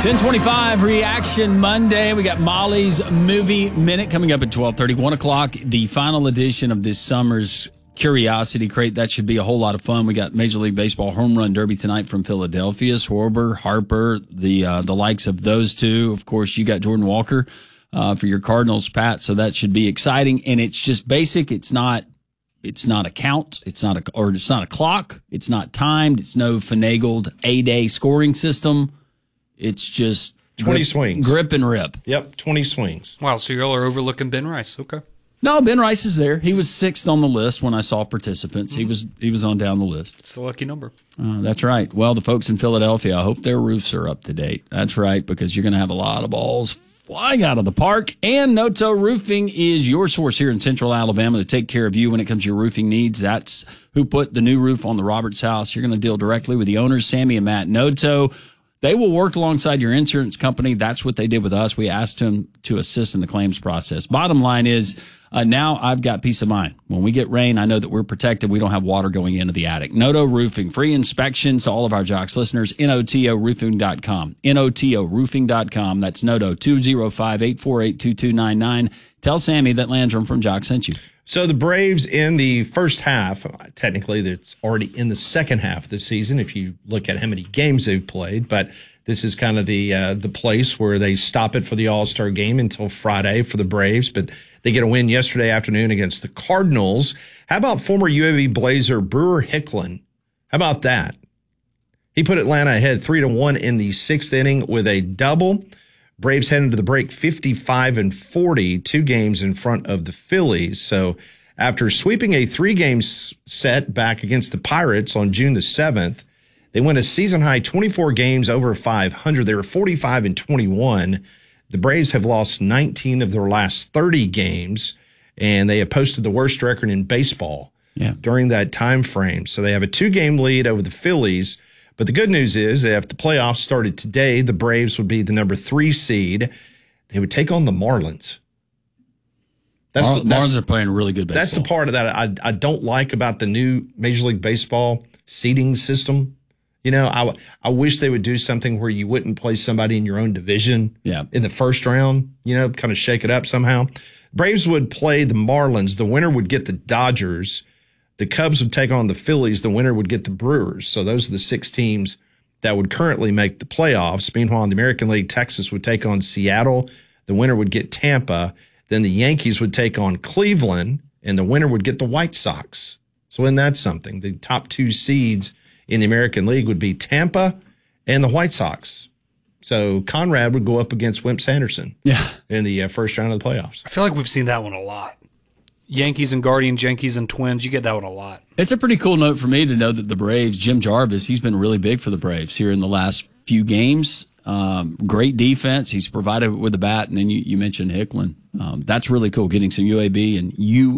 10:25 Reaction Monday. We got Molly's Movie Minute coming up at 12:30. 1 o'clock, the final edition of this summer's Curiosity Crate. That should be a whole lot of fun. We got Major League Baseball Home Run Derby tonight from Philadelphia. Schwarber, Harper, the likes of those two. Of course, you got Jordan Walker for your Cardinals, Pat. So that should be exciting. And it's just basic. It's not a count. It's not a clock. It's not timed. It's no finagled A-day scoring system. It's just 20 swings. Grip and rip. Yep, 20 swings. Wow, so y'all are overlooking Ben Rice. Okay. No, Ben Rice is there. He was 6th on the list when I saw participants. Mm-hmm. He was on down the list. It's a lucky number. That's right. Well, the folks in Philadelphia, I hope their roofs are up to date. That's right, because you're going to have a lot of balls flying out of the park. And Noto Roofing is your source here in Central Alabama to take care of you when it comes to your roofing needs. That's who put the new roof on the Roberts house. You're going to deal directly with the owners, Sammy and Matt Noto. They will work alongside your insurance company. That's what they did with us. We asked them to assist in the claims process. Bottom line is, now I've got peace of mind. When we get rain, I know that we're protected. We don't have water going into the attic. Noto Roofing, free inspections to all of our Jocks listeners. NOTOroofing.com. NOTOroofing.com. That's Noto, 205-848-2299. Tell Sammy that Landrum from Jock sent you. So the Braves in the first half, technically it's already in the second half of the season if you look at how many games they've played, but this is kind of the place where they stop it for the All-Star game until Friday for the Braves, but they get a win yesterday afternoon against the Cardinals. How about former UAB Blazer Brewer Hicklin? How about that? He put Atlanta ahead 3-1 in the 6th inning with a double. Braves head into the break 55-40, 2 games in front of the Phillies. So after sweeping a 3-game set back against the Pirates on June the 7th, they went a season-high 24 games over 500. They were 45-21. The Braves have lost 19 of their last 30 games, and they have posted the worst record in baseball during that time frame. So they have a 2-game lead over the Phillies. But the good news is that if the playoffs started today, the Braves would be the number 3 seed. They would take on the Marlins. Marlins are playing really good baseball. That's the part of that I don't like about the new Major League Baseball seeding system. You know, I wish they would do something where you wouldn't play somebody in your own division in the first round, you know, kind of shake it up somehow. Braves would play the Marlins. The winner would get the Dodgers. The Cubs would take on the Phillies. The winner would get the Brewers. So those are the 6 teams that would currently make the playoffs. Meanwhile, in the American League, Texas would take on Seattle. The winner would get Tampa. Then the Yankees would take on Cleveland, and the winner would get the White Sox. So isn't that something? The top 2 seeds in the American League would be Tampa and the White Sox. So Conrad would go up against Wimp Sanderson in the first round of the playoffs. I feel like we've seen that one a lot. Yankees and Guardians, Yankees and Twins. You get that one a lot. It's a pretty cool note for me to know that the Braves, Jim Jarvis, he's been really big for the Braves here in the last few games. Great defense. He's provided with the bat. And then you mentioned Hicklin. That's really cool, getting some UAB and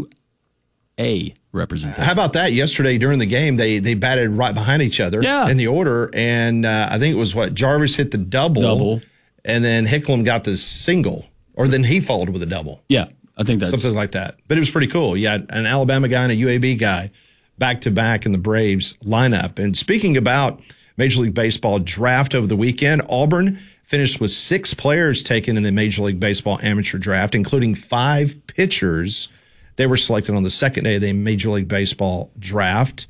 UA representation. How about that? Yesterday during the game, they batted right behind each other in the order. And I think it was Jarvis hit the double. And then Hicklin got the single. Or then he followed with a double. Yeah. I think that's something like that. But it was pretty cool. You had an Alabama guy and a UAB guy back to back in the Braves lineup. And speaking about Major League Baseball draft over the weekend, Auburn finished with 6 players taken in the Major League Baseball amateur draft, including 5 pitchers. They were selected on the second day of the Major League Baseball draft.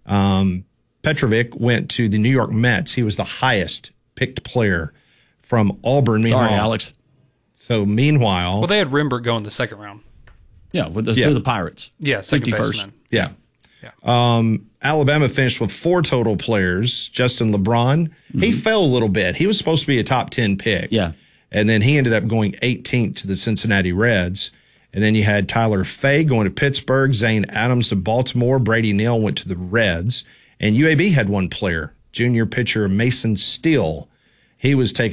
Petrovic went to the New York Mets. He was the highest picked player from Auburn. Sorry, Alex. So, meanwhile... Well, they had Rembert go in the second round. Yeah, through the Pirates. Yeah, second baseman. Yeah. Alabama finished with 4 total players. Justin LeBron, he fell a little bit. He was supposed to be a top 10 pick. Yeah. And then he ended up going 18th to the Cincinnati Reds. And then you had Tyler Fay going to Pittsburgh, Zane Adams to Baltimore, Brady Neal went to the Reds. And UAB had 1 player, junior pitcher Mason Steele. He was taken